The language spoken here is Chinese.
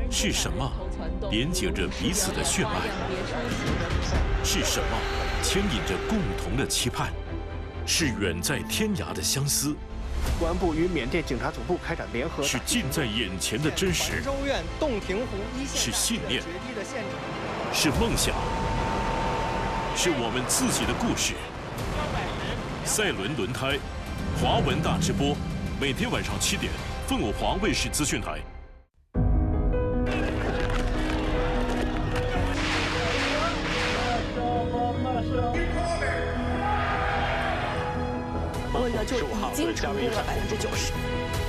是什么连接着彼此的血脉？是什么牵引着共同的期盼？是远在天涯的相思？ 公安部与缅甸警察总部开展联合。 是近在眼前的真实？ 州院洞庭湖一线是信念？是梦想？是我们自己的故事。赛伦轮胎，华文大直播，每天晚上7点，凤舞华卫视资讯台。 温的就已经成功了90%。